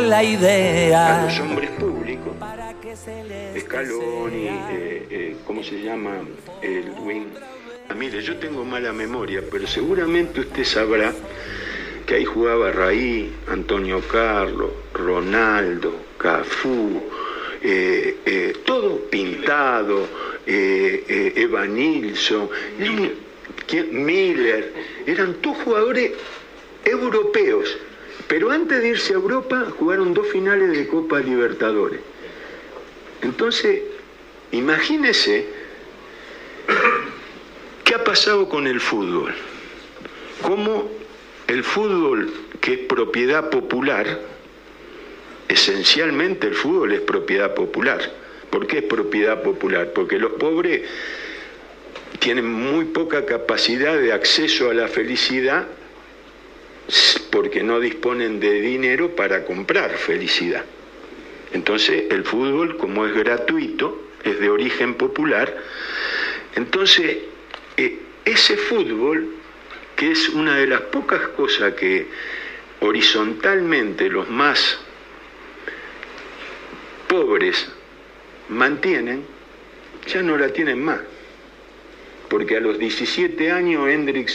la idea a los hombres públicos, Scaloni, ¿cómo se llama? El Wing. Mire, yo tengo mala memoria, pero seguramente usted sabrá que ahí jugaba Raí, Antonio Carlos, Ronaldo, Cafú, todo Pintado, Evanilson, Miller, eran todos jugadores europeos, pero antes de irse a Europa jugaron 2 finales de Copa Libertadores. Entonces, imagínese qué ha pasado con el fútbol, cómo el fútbol, que es propiedad popular, esencialmente el fútbol es propiedad popular. ¿Por qué es propiedad popular? Porque los pobres tienen muy poca capacidad de acceso a la felicidad porque no disponen de dinero para comprar felicidad. Entonces el fútbol, como es gratuito, es de origen popular, entonces ese fútbol, que es una de las pocas cosas que horizontalmente los más pobres mantienen, ya no la tienen más. Porque a los 17 años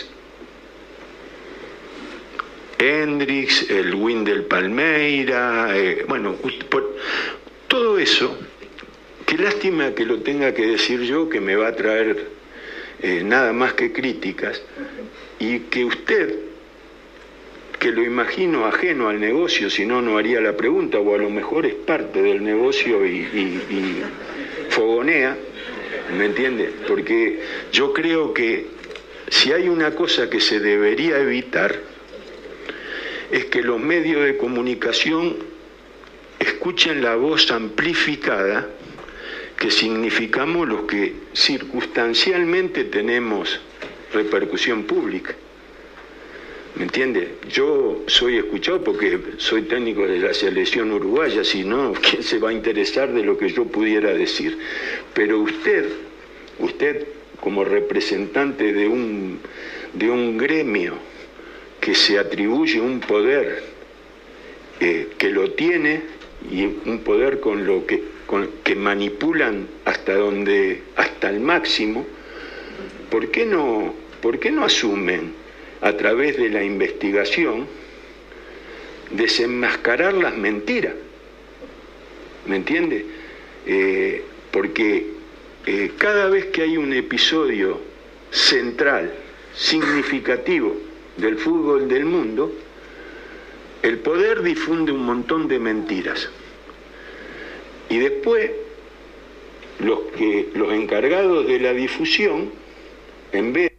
Hendrix, el Windel Palmeira, bueno, todo eso, qué lástima que lo tenga que decir yo, que me va a traer nada más que críticas, y que usted, que lo imagino ajeno al negocio, si no, no haría la pregunta, o a lo mejor es parte del negocio y fogonea, ¿me entiende? Porque yo creo que si hay una cosa que se debería evitar, es que los medios de comunicación escuchen la voz amplificada que significamos los que circunstancialmente tenemos repercusión pública. ¿Me entiende? Yo soy escuchado porque soy técnico de la selección uruguaya, si no, ¿quién se va a interesar de lo que yo pudiera decir? Pero usted como representante de un gremio que se atribuye un poder que lo tiene, y un poder que manipulan hasta el máximo, ¿por qué no asumen a través de la investigación desenmascarar las mentiras? ¿Me entiende? Porque cada vez que hay un episodio central, significativo del fútbol del mundo, el poder difunde un montón de mentiras. Y después, los encargados de la difusión, en vez